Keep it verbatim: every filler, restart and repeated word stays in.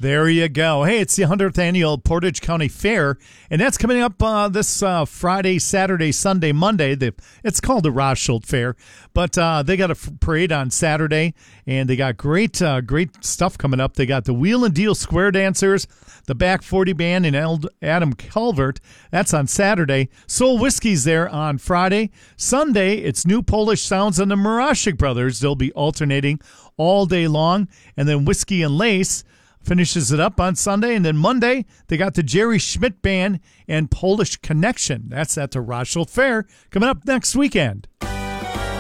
There you go. Hey, it's the hundredth annual Portage County Fair, and that's coming up uh, this uh, Friday, Saturday, Sunday, Monday. The, it's called the Rothschild Fair, but uh, they got a f- parade on Saturday, and they got great uh, great stuff coming up. They got the Wheel and Deal Square Dancers, the Back forty Band, and El- Adam Calvert. That's on Saturday. Soul Whiskey's there on Friday. Sunday, it's New Polish Sounds and the Marashik Brothers. They'll be alternating all day long, and then Whiskey and Lace finishes it up on Sunday. And then Monday, they got the Jerry Schmidt Band and Polish Connection. That's at the Rothschild Fair coming up next weekend.